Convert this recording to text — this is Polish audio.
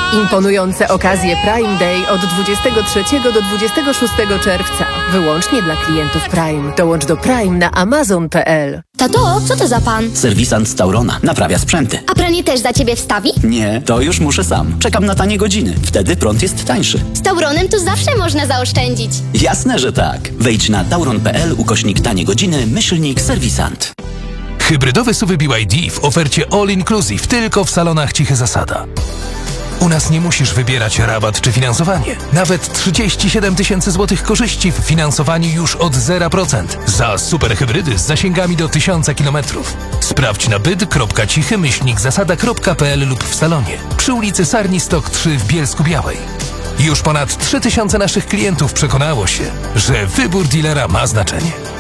Imponujące okazje Prime Day od 23 do 26 czerwca. Wyłącznie dla klientów Prime. Dołącz do Prime na amazon.pl. Tato, co to za pan? Serwisant z Taurona. Naprawia sprzęty. A pranie też za ciebie wstawi? Nie, to już muszę sam. Czekam na tanie godziny. Wtedy prąd jest tańszy. Z Tauronem to zawsze można zaoszczędzić. Jasne, że tak. Wejdź na tauron.pl/tanie godziny /serwisant. Hybrydowy SUV BYD w ofercie All Inclusive tylko w salonach Cichy Zasada. U nas nie musisz wybierać rabat czy finansowanie. Nawet 37 000 złotych korzyści w finansowaniu już od 0%. Za super hybrydy z zasięgami do 1000 km. Sprawdź na byd.cichy-zasada.pl lub w salonie. Przy ulicy Sarni Stok 3 w Bielsku-Białej. Już ponad 3000 naszych klientów przekonało się, że wybór dealera ma znaczenie.